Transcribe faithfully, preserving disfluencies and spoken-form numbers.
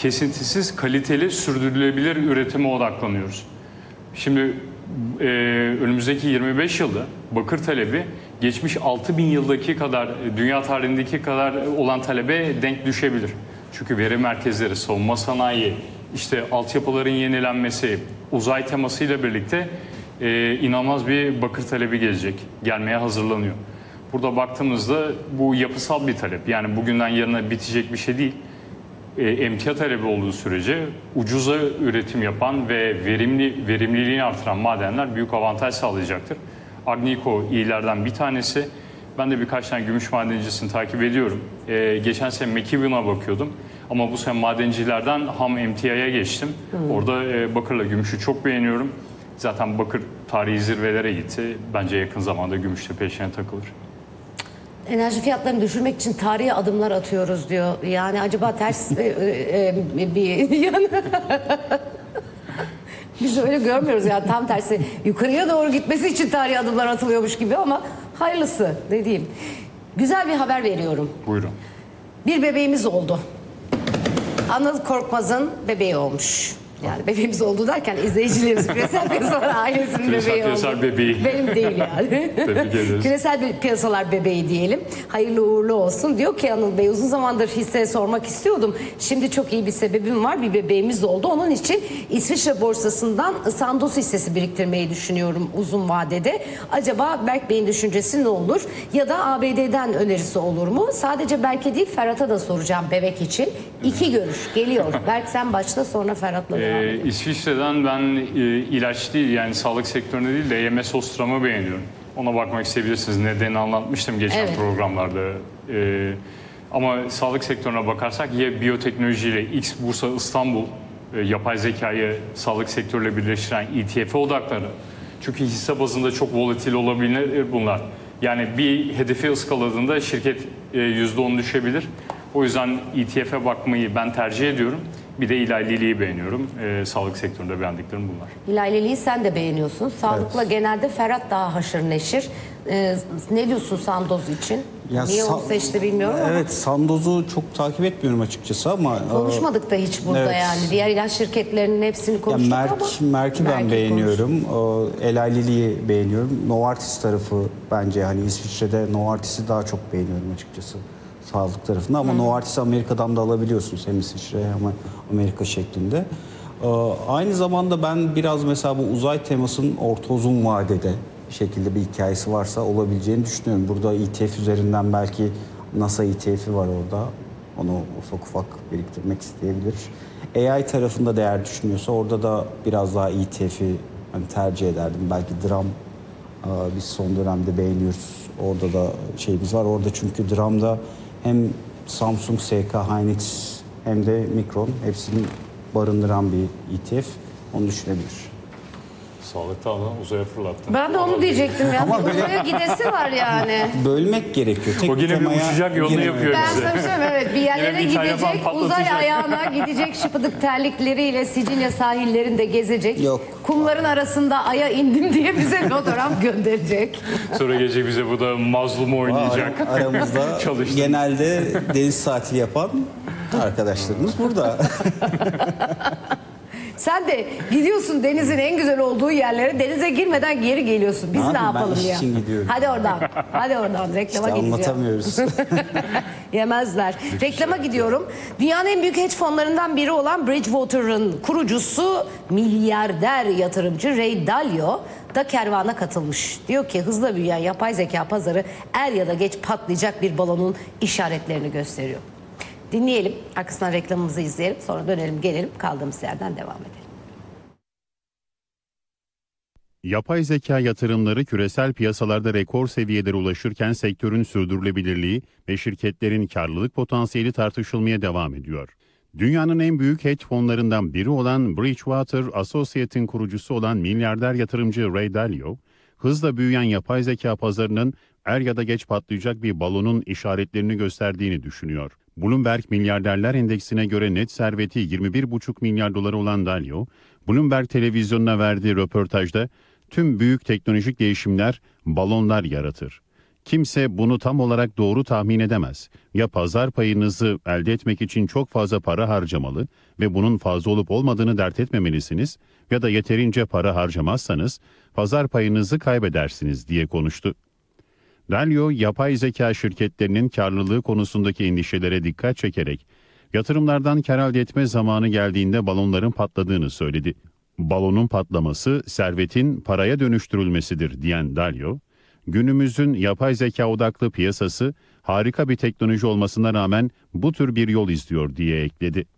kesintisiz, kaliteli, sürdürülebilir üretime odaklanıyoruz. Şimdi e, önümüzdeki yirmi beş yılda bakır talebi geçmiş altı bin yıldaki kadar, dünya tarihindeki kadar olan talebe denk düşebilir. Çünkü veri merkezleri, savunma sanayi, işte altyapıların yenilenmesi, uzay temasıyla birlikte e, inanılmaz bir bakır talebi gelecek, gelmeye hazırlanıyor. Burada baktığımızda bu yapısal bir talep. Yani bugünden yarına bitecek bir şey değil. E, emtia talebi olduğu sürece ucuza üretim yapan ve verimli verimliliğini artıran madenler büyük avantaj sağlayacaktır. Agnico iyilerden bir tanesi. Ben de birkaç tane gümüş madencisini takip ediyorum. E, geçen sene McEwen'a bakıyordum. Ama bu sene madencilerden ham emtiaya geçtim. Hmm. Orada e, bakırla gümüşü çok beğeniyorum. Zaten bakır tarihi zirvelere gitti. Bence yakın zamanda gümüş de peşine takılır. Enerji fiyatlarını düşürmek için tarihi adımlar atıyoruz diyor. Yani acaba ters e, e, bir yanı... Biz öyle görmüyoruz yani, tam tersi. Yukarıya doğru gitmesi için tarihi adımlar atılıyormuş gibi ama hayırlısı dediğim. Güzel bir haber veriyorum. Buyurun. Bir bebeğimiz oldu. Anıl Korkmaz'ın bebeği olmuş. Yani bebeğimiz oldu derken izleyicilerimiz küresel piyasalar ailesinin küresel bebeği piyasalar oldu. bebeği. Benim değil yani. Tebrik ederiz. Küresel piyasalar bebeği diyelim. Hayırlı uğurlu olsun. Diyor ki Anıl Bey, uzun zamandır hisse sormak istiyordum. Şimdi çok iyi bir sebebim var. Bir bebeğimiz oldu. Onun için İsviçre borsasından Sandoz hissesi biriktirmeyi düşünüyorum uzun vadede. Acaba Berk Bey'in düşüncesi ne olur? Ya da A B D'den önerisi olur mu? Sadece Berk'e değil, Ferhat'a da soracağım bebek için. İki görüş geliyor. Berk sen başla, sonra Ferhat'la devam edelim. Ee, İsviçre'den ben e, ilaç değil, yani sağlık sektöründe değil de E M S Ostram'ı beğeniyorum. Ona bakmak isteyebilirsiniz. Nedenini anlatmıştım geçen evet. programlarda. Ee, ama sağlık sektörüne bakarsak ya biyoteknolojiyle X Bursa İstanbul e, yapay zekayı sağlık sektörüyle birleştiren E T F'e odakları. Çünkü hisse bazında çok volatil olabilir bunlar. Yani bir hedefi ıskaladığında şirket e, yüzde on düşebilir. O yüzden E T F'e bakmayı ben tercih ediyorum. Bir de İlayliliği beğeniyorum. Ee, sağlık sektöründe beğendiklerim bunlar. İlayliliği sen de beğeniyorsun. Sağlıkla evet. genelde Ferhat daha haşır neşir. Ee, ne diyorsun Sandoz için? Ya Niye onu seçti bilmiyorum ama. Evet, Sandoz'u çok takip etmiyorum açıkçası ama. Konuşmadık da hiç burada evet. yani. Diğer ilaç şirketlerinin hepsini konuştuk ya Merck, ama. Merck'i ben beğeniyorum. İlayliliği beğeniyorum. Novartis tarafı bence, hani İsviçre'de Novartis'i daha çok beğeniyorum açıkçası. Sağlık tarafında ama hmm. Novartis Amerika'dan da alabiliyorsunuz, hem İsviçre hem Amerika şeklinde. Ee, aynı zamanda ben biraz mesela bu uzay temasının orta uzun vadede şekilde bir hikayesi varsa olabileceğini düşünüyorum. Burada E T F üzerinden belki NASA E T F'i var orada. Onu ufak ufak biriktirmek isteyebilir. A I tarafında değer düşünüyorsa orada da biraz daha E T F'i hani tercih ederdim. Belki Dram biz son dönemde beğeniyoruz. Orada da şeyimiz var. Orada çünkü Dram'da hem Samsung, S K Hynix hem de Micron hepsini barındıran bir E T F. Onu düşünebilir. Sağlıkta ama uzaya fırlattı. Ben de onu diyecektim ya. Ama uzaya gidesi var yani. Bölmek gerekiyor. Tek o yine bir uçacak yolunu yapıyor ben bize. Ben söyleyeyim evet. Bir yerlere bir gidecek, uzay ayağına gidecek, şıpıdık terlikleriyle Sicilya sahillerinde gezecek. Yok. Kumların arasında aya indim diye bize fotoğraf gönderecek. Sonra gece bize bu da mazlumu oynayacak. Aa, aramızda genelde deniz tatili yapan arkadaşlarımız burada. Sen de gidiyorsun denizin en güzel olduğu yerlere, denize girmeden geri geliyorsun. Biz ne, ne yapalım ya? Hadi oradan. Hadi oradan. Reklama işte gideceğim. Anlatamıyoruz. Yemezler. Reklama gidiyorum. Dünyanın en büyük hedge fonlarından biri olan Bridgewater'ın kurucusu milyarder yatırımcı Ray Dalio da kervana katılmış. Diyor ki hızla büyüyen yapay zeka pazarı er ya da geç patlayacak bir balonun işaretlerini gösteriyor. Dinleyelim, arkasından reklamımızı izleyelim, sonra dönelim gelelim, kaldığımız yerden devam edelim. Yapay zeka yatırımları küresel piyasalarda rekor seviyelere ulaşırken sektörün sürdürülebilirliği ve şirketlerin karlılık potansiyeli tartışılmaya devam ediyor. Dünyanın en büyük hedge fonlarından biri olan Bridgewater Associates'in kurucusu olan milyarder yatırımcı Ray Dalio, hızla büyüyen yapay zeka pazarının er ya da geç patlayacak bir balonun işaretlerini gösterdiğini düşünüyor. Bloomberg Milyarderler Endeksine göre net serveti yirmi bir buçuk milyar dolar olan Dalio, Bloomberg televizyonuna verdiği röportajda tüm büyük teknolojik değişimler balonlar yaratır. Kimse bunu tam olarak doğru tahmin edemez. Ya pazar payınızı elde etmek için çok fazla para harcamalı ve bunun fazla olup olmadığını dert etmemelisiniz ya da yeterince para harcamazsanız pazar payınızı kaybedersiniz diye konuştu. Dalio, yapay zeka şirketlerinin karlılığı konusundaki endişelere dikkat çekerek yatırımlardan kar elde etme zamanı geldiğinde balonların patladığını söyledi. Balonun patlaması servetin paraya dönüştürülmesidir diyen Dalio, günümüzün yapay zeka odaklı piyasası harika bir teknoloji olmasına rağmen bu tür bir yol izliyor diye ekledi.